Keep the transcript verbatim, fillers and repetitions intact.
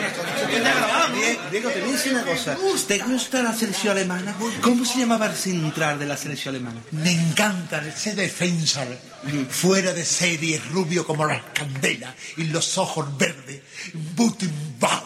Diego, te voy a decir una cosa. ¿Te gusta la selección alemana? ¿Cómo se llamaba el central de la selección alemana? Me encanta ese defensor. Fuera de serie, rubio como las candelas y los ojos verdes. Butenbauer.